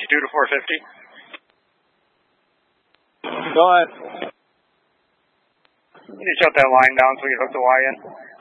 to 450. Go ahead. You shut that line down so we hook the Y in.